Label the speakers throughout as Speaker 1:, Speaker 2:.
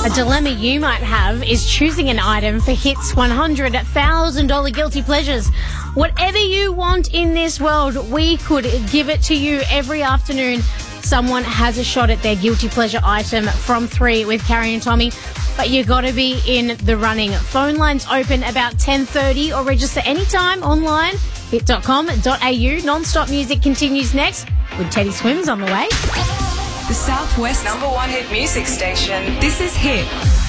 Speaker 1: A dilemma you might have is choosing an item for Hits 100 $1,000 Guilty Pleasures. Whatever you want in this world, we could give it to you every afternoon. Someone has a shot at their guilty pleasure item from 3 with Carrie and Tommy. But you got to be in the running. Phone lines open about 10:30 or register anytime online. hit.com.au. Non-stop music continues next with Teddy Swims on the way.
Speaker 2: The Southwest #1 hit music station. This is Hit.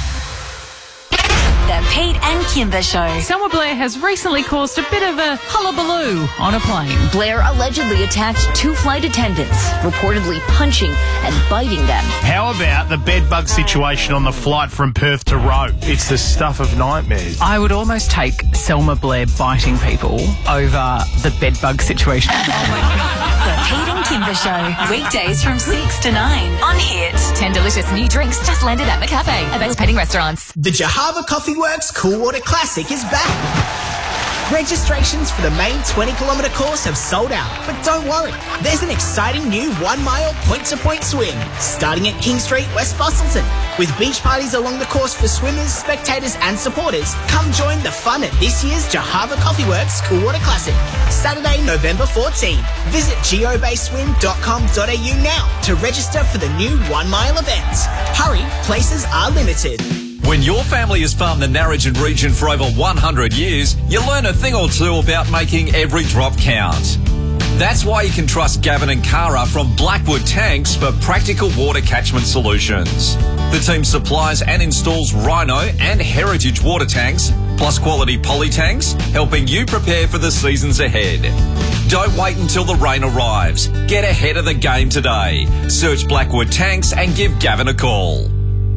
Speaker 3: The Pete and Kimber Show.
Speaker 4: Selma Blair has recently caused a bit of a hullabaloo on a plane.
Speaker 3: Blair allegedly attacked 2 flight attendants, reportedly punching and biting them.
Speaker 5: How about the bedbug situation on the flight from Perth to Rome? It's the stuff of nightmares.
Speaker 4: I would almost take Selma Blair biting people over the bedbug situation.
Speaker 3: The Pete and Kimber Show. Weekdays from 6 to 9 on Hit. 10 delicious new drinks just landed at McCafe. Participating restaurants.
Speaker 6: The Jahava Coffee Works Cool Water Classic is back. Registrations for the main 20-kilometre course have sold out, but don't worry. There's an exciting new 1-mile point-to-point swim starting at King Street, West Bustleton. With beach parties along the course for swimmers, spectators and supporters, come join the fun at this year's Jahava Coffee Works Cool Water Classic, Saturday, November 14. Visit geobaseswim.com.au now to register for the new 1-mile events. Hurry, places are limited.
Speaker 7: When your family has farmed the Narrogin region for over 100 years, you learn a thing or two about making every drop count. That's why you can trust Gavin and Cara from Blackwood Tanks for practical water catchment solutions. The team supplies and installs Rhino and Heritage water tanks, plus quality poly tanks, helping you prepare for the seasons ahead. Don't wait until the rain arrives. Get ahead of the game today. Search Blackwood Tanks and give Gavin a call.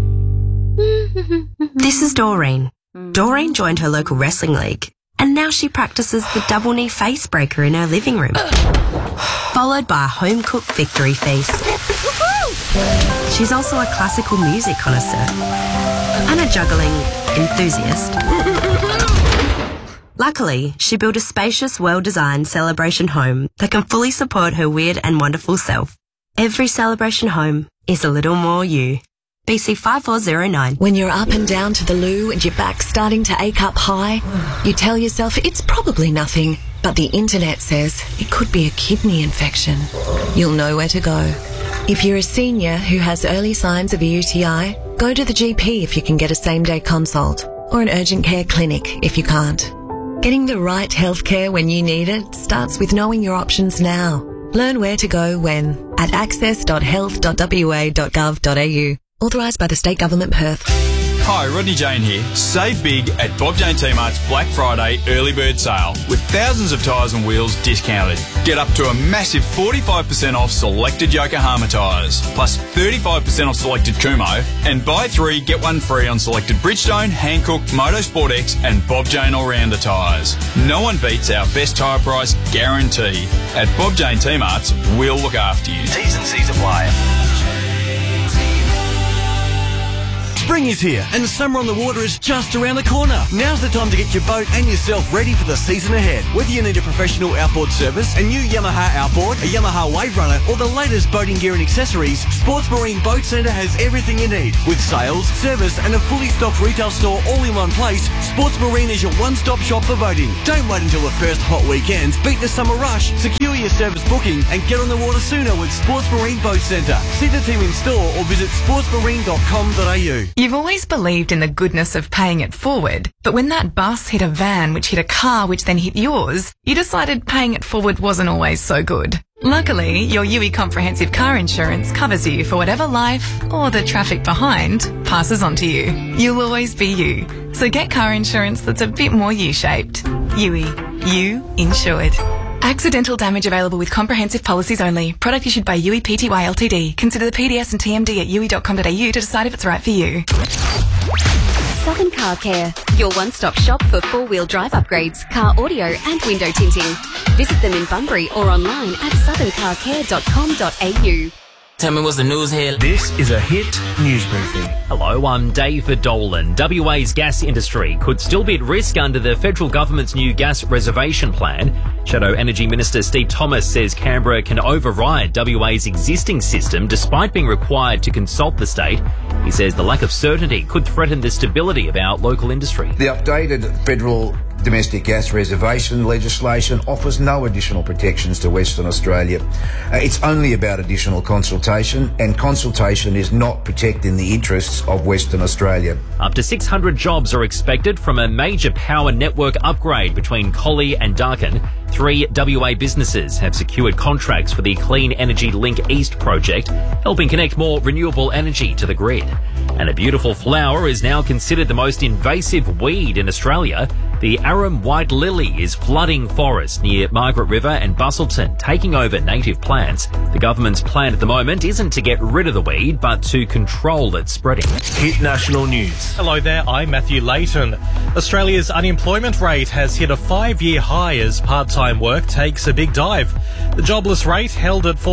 Speaker 8: This is Doreen. Doreen joined her local wrestling league, and now she practices the double knee face breaker in her living room, followed by a home-cooked victory feast. She's also a classical music connoisseur and a juggling enthusiast. Luckily, she built a spacious, well-designed celebration home that can fully support her weird and wonderful self. Every celebration home is a little more you. BC 5409.
Speaker 9: When you're up and down to the loo and your back's starting to ache up high, you tell yourself it's probably nothing, but the internet says it could be a kidney infection. You'll know where to go. If you're a senior who has early signs of a UTI, go to the GP if you can get a same-day consult, or an urgent care clinic if you can't. Getting the right healthcare when you need it starts with knowing your options now. Learn where to go when at access.health.wa.gov.au. Authorised by the State Government, Perth.
Speaker 10: Hi, Rodney Jane here. Save big at Bob Jane T-Mart's Black Friday early bird sale with thousands of tyres and wheels discounted. Get up to a massive 45% off selected Yokohama tyres, plus 35% off selected Kumho, and buy 3, get 1 free on selected Bridgestone, Hankook, Motorsport X and Bob Jane All-Rounder tyres. No one beats our best tyre price guarantee. At Bob Jane T-Mart's, we'll look after you.
Speaker 11: T's and C's apply. Spring is here and summer on the water is just around the corner. Now's the time to get your boat and yourself ready for the season ahead. Whether you need a professional outboard service, a new Yamaha outboard, a Yamaha Wave Runner or the latest boating gear and accessories, Sports Marine Boat Centre has everything you need. With sales, service and a fully stocked retail store all in one place, Sports Marine is your one-stop shop for boating. Don't wait until the first hot weekend. Beat the summer rush, secure your service booking and get on the water sooner with Sports Marine Boat Centre. See the team in store or visit sportsmarine.com.au.
Speaker 2: You've always believed in the goodness of paying it forward, but when that bus hit a van which hit a car which then hit yours, you decided paying it forward wasn't always so good. Luckily, your UE Comprehensive Car Insurance covers you for whatever life, or the traffic behind, passes on to you. You'll always be you. So get car insurance that's a bit more U-shaped. UE. You insured. Accidental damage available with comprehensive policies only. Product issued by UE Pty Ltd. Consider the PDS and TMD at UE.com.au to decide if it's right for you.
Speaker 12: Southern Car Care, your one-stop shop for four-wheel drive upgrades, car audio and window tinting. Visit them in Bunbury or online at southerncarcare.com.au.
Speaker 13: Tell me what's the news here.
Speaker 14: This is a Hit News Briefing.
Speaker 15: Hello, I'm David Dolan. WA's gas industry could still be at risk under the federal government's new gas reservation plan. Shadow Energy Minister Steve Thomas says Canberra can override WA's existing system despite being required to consult the state. He says the lack of certainty could threaten the stability of our local industry.
Speaker 16: The updated federal domestic gas reservation legislation offers no additional protections to Western Australia. It's only about additional consultation, and consultation is not protecting the interests of Western Australia.
Speaker 15: Up to 600 jobs are expected from a major power network upgrade between Collie and Darkin. 3 WA businesses have secured contracts for the Clean Energy Link East project, helping connect more renewable energy to the grid. And a beautiful flower is now considered the most invasive weed in Australia. The Arum White Lily is flooding forests near Margaret River and Bustleton, taking over native plants. The government's plan at the moment isn't to get rid of the weed, but to control its spreading.
Speaker 14: Hit National News.
Speaker 17: Hello there, I'm Matthew Layton. Australia's unemployment rate has hit a 5-year high as part-time work takes a big dive. The jobless rate held at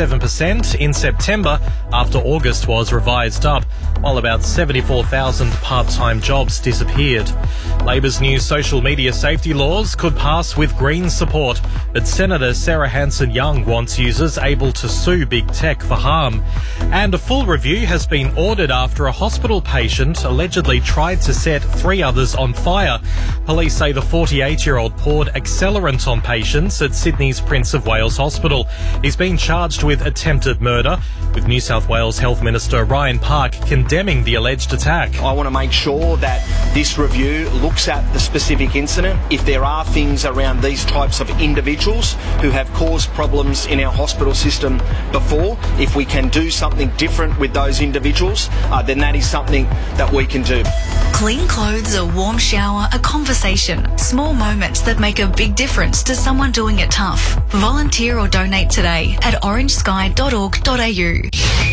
Speaker 17: 4.7% in September after August was revised up, while about 74,000 part-time jobs disappeared. Labor's new social media safety laws could pass with Greens support, but Senator Sarah Hanson-Young wants users able to sue big tech for harm. And a full review has been ordered after a hospital patient allegedly tried to set 3 others on fire. Police say the 48-year-old poured accelerant on patients at Sydney's Prince of Wales Hospital. He's been charged with attempted murder, with New South Wales Health Minister Ryan Park condemning the alleged attack.
Speaker 18: I want to make sure that this review looks at the specific incident. If there are things around these types of individuals who have caused problems in our hospital system before, if we can do something different with those individuals, then that is something that we can do.
Speaker 3: Clean clothes, a warm shower, a conversation. Small moments that make a big difference to someone doing it tough. Volunteer or donate today at orangesky.org.au.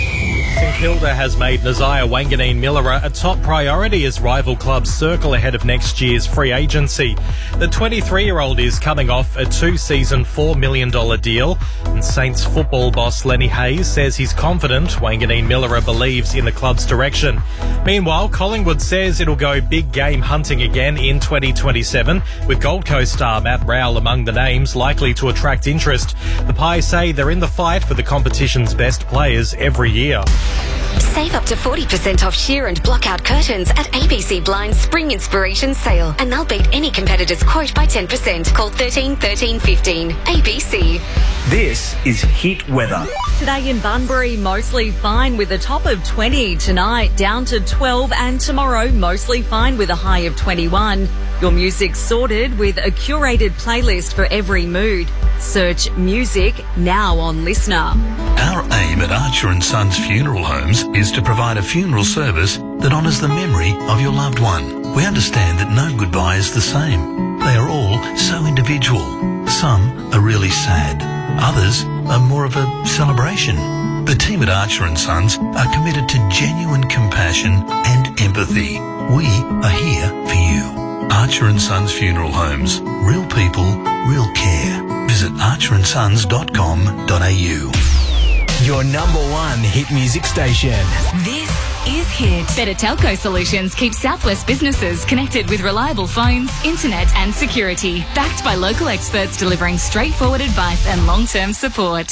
Speaker 17: St Kilda has made Nazaya Wanganeen-Millera a top priority as rival clubs circle ahead of next year's free agency. The 23-year-old is coming off a 2-season $4 million deal, and Saints football boss Lenny Hayes says he's confident Wanganeen-Millera believes in the club's direction. Meanwhile, Collingwood says it'll go big game hunting again in 2027, with Gold Coast star Matt Rowell among the names likely to attract interest. The Pies say they're in the fight for the competition's best players every year.
Speaker 12: Save up to 40% off sheer and blockout curtains at ABC Blind's Spring Inspiration Sale, and they'll beat any competitor's quote by 10%. Call 13 13 15. ABC.
Speaker 14: This is Hit Weather.
Speaker 19: Today in Bunbury, mostly fine with a top of 20. Tonight, down to 12, and tomorrow, mostly fine with a high of 21. Your music's sorted with a curated playlist for every mood. Search music now on Listener.
Speaker 20: Our aim at Archer & Sons Funeral Homes is to provide a funeral service that honours the memory of your loved one. We understand that no goodbye is the same. They are all so individual. Some are really sad. Others are more of a celebration. The team at Archer & Sons are committed to genuine compassion and empathy. We are here for you. Archer & Sons Funeral Homes. Real people, real care. Visit archerandsons.com.au.
Speaker 14: Your number one hit music station.
Speaker 3: This is Hit.
Speaker 21: Better Telco Solutions keeps Southwest businesses connected with reliable phones, internet and security. Backed by local experts delivering straightforward advice and long-term support.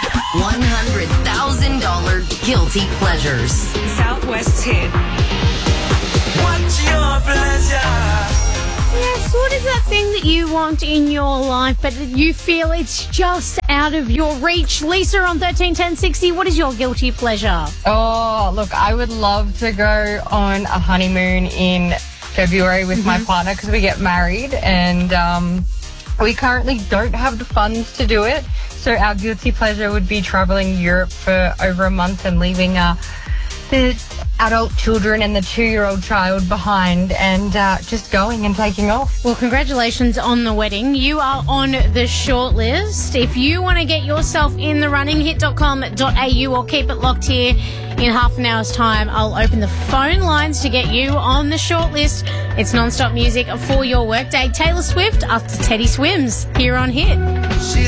Speaker 3: $100,000 guilty pleasures.
Speaker 19: Southwest Hit.
Speaker 21: What's your pleasure?
Speaker 1: Yes, what is that thing that you want in your life but you feel it's just out of your reach? Lisa on 131060, what is your guilty pleasure?
Speaker 22: Oh, look, I would love to go on a honeymoon in February with my partner because we get married, and we currently don't have the funds to do it. So our guilty pleasure would be traveling Europe for over a month and leaving the adult children and the 2-year-old child behind, and just going and taking off.
Speaker 1: Well, congratulations on the wedding. You are on the shortlist. If you want to get yourself in the running, hit.com.au or keep it locked here. In half an hour's time, I'll open the phone lines to get you on the shortlist. It's non-stop music for your workday. Taylor Swift after Teddy Swims here on Hit.